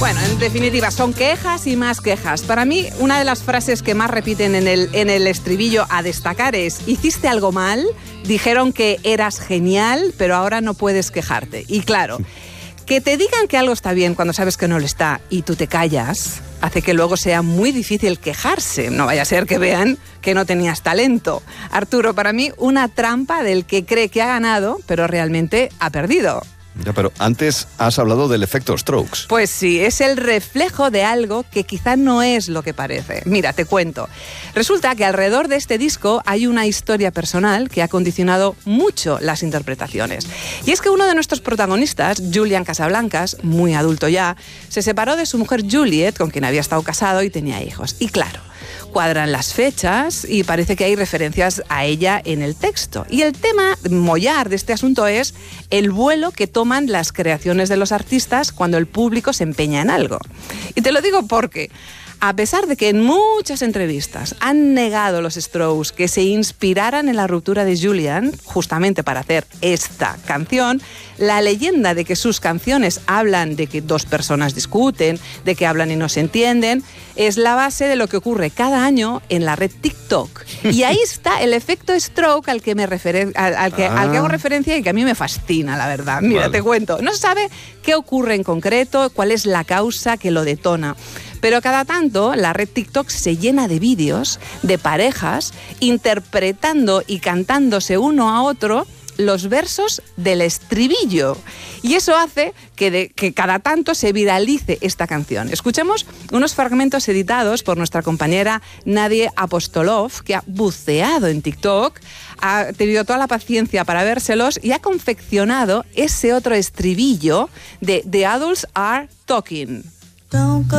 Bueno, en definitiva, son quejas y más quejas. Para mí, una de las frases que más repiten en el estribillo a destacar es: hiciste algo mal, dijeron que eras genial, pero ahora no puedes quejarte. Y claro, que te digan que algo está bien cuando sabes que no lo está y tú te callas, hace que luego sea muy difícil quejarse. No vaya a ser que vean que no tenías talento. Arturo, para mí, una trampa del que cree que ha ganado, pero realmente ha perdido. Ya, pero antes has hablado del efecto Strokes. Pues sí, es el reflejo de algo que quizá no es lo que parece. Mira, te cuento. Resulta que alrededor de este disco hay una historia personal que ha condicionado mucho las interpretaciones. Y es que uno de nuestros protagonistas, Julian Casablancas, muy adulto ya, se separó de su mujer Juliet, con quien había estado casado y tenía hijos. Y claro, cuadran las fechas y parece que hay referencias a ella en el texto. Y el tema mollar de este asunto es el vuelo que toman las creaciones de los artistas cuando el público se empeña en algo. Y te lo digo porque, a pesar de que en muchas entrevistas han negado los Strokes que se inspiraran en la ruptura de Julian, justamente para hacer esta canción, la leyenda de que sus canciones hablan de que dos personas discuten, de que hablan y no se entienden, es la base de lo que ocurre cada año en la red TikTok. Y ahí está el efecto Stroke al que hago referencia y que a mí me fascina, la verdad. Mira, te cuento. No se sabe qué ocurre en concreto, cuál es la causa que lo detona. Pero cada tanto la red TikTok se llena de vídeos de parejas interpretando y cantándose uno a otro los versos del estribillo. Y eso hace que cada tanto se viralice esta canción. Escuchemos unos fragmentos editados por nuestra compañera Nadie Apostolov, que ha buceado en TikTok, ha tenido toda la paciencia para vérselos y ha confeccionado ese otro estribillo de The Adults Are Talking.